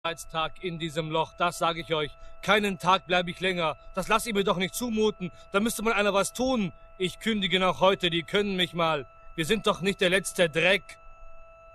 Arbeitstag in diesem Loch, das sage ich euch. Keinen Tag bleibe ich länger. Das lasst ihr mir doch nicht zumuten. Da müsste mal einer was tun. Ich kündige noch heute, die können mich mal. Wir sind doch nicht der letzte Dreck.